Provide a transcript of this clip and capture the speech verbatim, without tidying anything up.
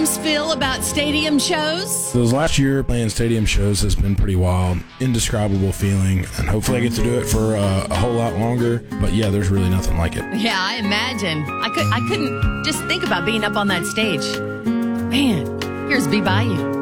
feel about stadium shows? Those last year playing stadium shows has been pretty wild, indescribable feeling, and hopefully I get to do it for uh, a whole lot longer. But yeah, there's really nothing like it. Yeah, I imagine. I could I couldn't just think about being up on that stage. Man, here's Be Bayou.